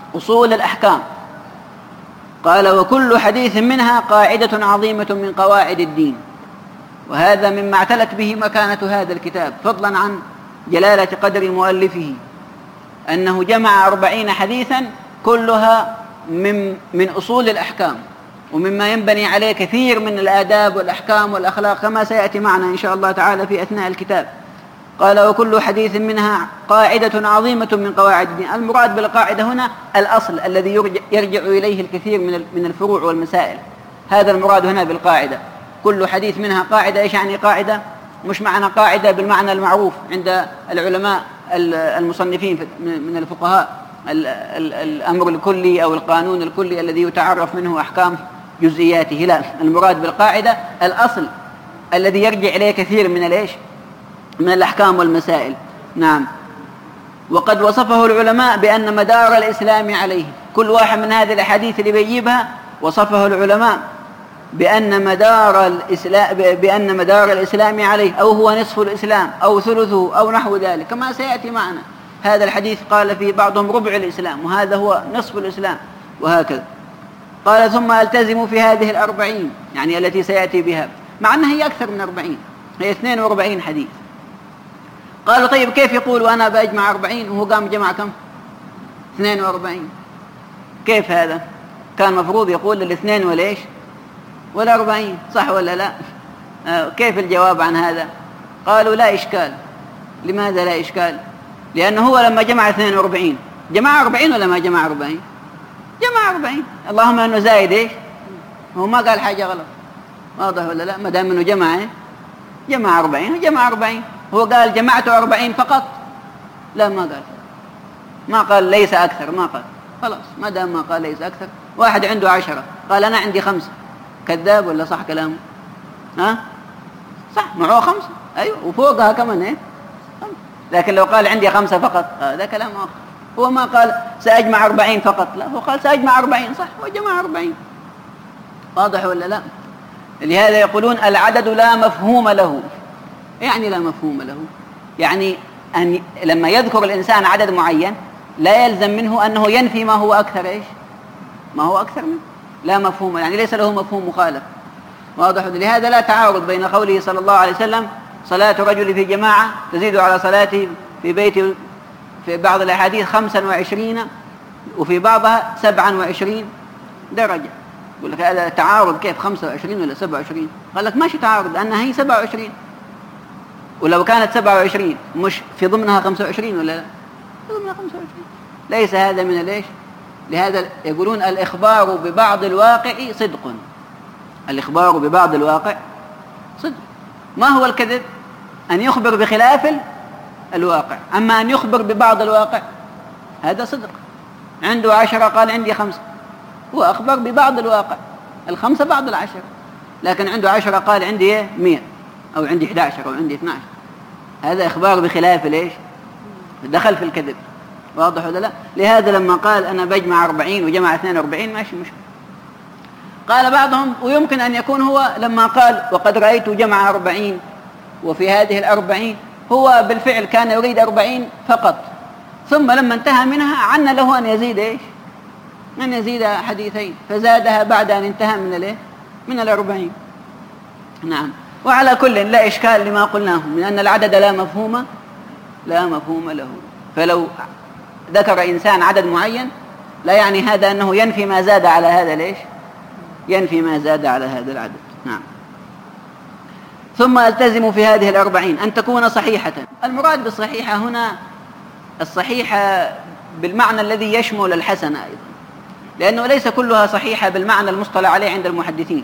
أصول الأحكام. قال: وكل حديث منها قاعدة عظيمة من قواعد الدين. وهذا مما اعتلت به مكانة هذا الكتاب، فضلا عن جلالة قدر مؤلفه، أنه جمع 40 حديثا كلها من أصول الأحكام، ومما ينبني عليه كثير من الآداب والأحكام والأخلاق، كما سيأتي معنا إن شاء الله تعالى في أثناء الكتاب. قال: وكل حديث منها قاعدة عظيمة من قواعد الدين. المراد بالقاعدة هنا الأصل الذي يرجع إليه الكثير من الفروع والمسائل. هذا المراد هنا بالقاعدة. كل حديث منها قاعدة. إيش يعني قاعدة؟ مش معنى قاعدة بالمعنى المعروف عند العلماء المصنفين من الفقهاء، الأمر الكلي أو القانون الكلي الذي يتعرف منه أحكام جزئياته. لا، المراد بالقاعدة الأصل الذي يرجع إليه كثير من الأحكام والمسائل. نعم. وقد وصفه العلماء بأن مدار الإسلام عليه. كل واحد من هذه الأحاديث اللي بيجيبها وصفه العلماء بأن مدار الإسلام عليه، أو هو نصف الإسلام أو ثلثه أو نحو ذلك، كما سيأتي معنا. هذا الحديث قال في بعضهم ربع الإسلام، وهذا هو نصف الإسلام، وهكذا. قال: ثم ألتزم في هذه 40، يعني التي سيأتي بها، مع أنها هي أكثر من 40، هي 42 حديث. قالوا: طيب كيف يقول وأنا بأجمع 40 وهو قام جمع كم؟ 42. كيف هذا؟ كان مفروض يقول الاثنين وليش؟ وال40، صح ولا لا؟ كيف الجواب عن هذا؟ قالوا: لا إشكال. لماذا لا إشكال؟ لأنه هو لما جمع 42 جمع 40 ولا ما جمع 40؟ جمع 40. اللهم أنه زايد إيش؟ هو ما قال حاجة غلط، واضح ولا لا؟ ما دام أنه جمع 40 وجمع 40. هو قال جمعت 40 فقط؟ لا، ما قال ليس أكثر، ما قال. خلاص، ما دام ما قال ليس أكثر. واحد عنده 10 قال أنا عندي 5، كذاب ولا صح كلامه؟ صح، معه 5، أيوه، وفوقها كمان إيه؟ لكن لو قال عندي 5 فقط هذا كلام آخر. هو ما قال سأجمع 40 فقط، لا، هو قال سأجمع 40، صح، وجمع 40. واضح ولا لا؟ لهذا يقولون العدد لا مفهوم له. يعني لا مفهوم له، يعني أن لما يذكر الإنسان عدد معين لا يلزم منه أنه ينفي ما هو أكثر إيش؟ ما هو أكثر منه. لا مفهوم، يعني ليس له مفهوم مخالف. واضح. لهذا لا تعارض بين قوله صلى الله عليه وسلم: صلاة رجل في جماعة تزيد على صلاته في بيته، في بعض الأحاديث 25 وفي بعضها 27 درجة. يقول لك هذا تعارض، كيف 25 ولا 27؟ قال لك ماشي تعارض، لأنها هي 27، ولو كانت 27 مش في ضمنها 25 ولا لا؟ في ضمنها 25. ليس هذا من ليش؟ لهذا يقولون الإخبار ببعض الواقع صدق. الإخبار ببعض الواقع صدق. ما هو الكذب؟ أن يخبر بخلاف الواقع. أما أن يخبر ببعض الواقع هذا صدق. عنده 10 قال عندي 5، هو أخبر ببعض الواقع، 5 بعض 10، لكن عنده 10 قال عندي 100 أو عندي 11 أو عندي 12، هذا إخبار بخلاف ليش؟ دخل في الكذب. واضح ولا لا؟ لهذا لما قال أنا بجمع 40 وجمع 42 ماشي مشكلة. قال بعضهم ويمكن أن يكون هو لما قال وقد رأيت جمع 40 وفي هذه 40 هو بالفعل كان يريد 40 فقط، ثم لما انتهى منها عن له أن يزيد إيش؟ أن يزيد حديثين، فزادها بعد أن انتهى من 40. نعم. وعلى كل لا إشكال لما قلناه من أن العدد لا مفهوم له. فلو ذكر إنسان عدد معين لا يعني هذا أنه ينفي ما زاد على هذا ليش؟ ينفي ما زاد على هذا العدد. نعم. ثم ألتزم في هذه 40 أن تكون صحيحة. المراد بالصحيحة هنا الصحيحة بالمعنى الذي يشمل الحسن أيضا، لأنه ليس كلها صحيحة بالمعنى المصطلح عليه عند المحدثين.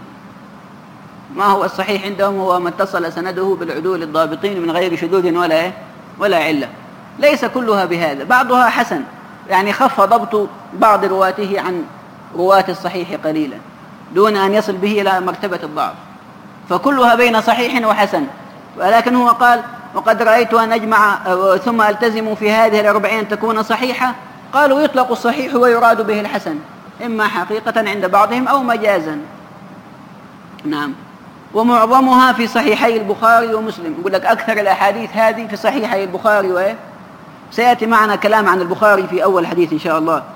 ما هو الصحيح عندهم؟ هو ما اتصل سنده بالعدول الضابطين من غير شذوذ ولا علة. ليس كلها بهذا، بعضها حسن، يعني خف ضبط بعض رواته عن رواة الصحيح قليلا دون أن يصل به إلى مرتبة الضعف، فكلها بين صحيح وحسن. ولكن هو قال وقد رأيت أن أجمع ثم ألتزم في هذه 40 تكون صحيحة. قالوا يطلق الصحيح ويراد به الحسن، إما حقيقة عند بعضهم أو مجازا. نعم. ومعظمها في صحيحي البخاري ومسلم. يقول لك أكثر الأحاديث هذه في صحيحي البخاري سيأتي معنا كلام عن البخاري في أول حديث إن شاء الله.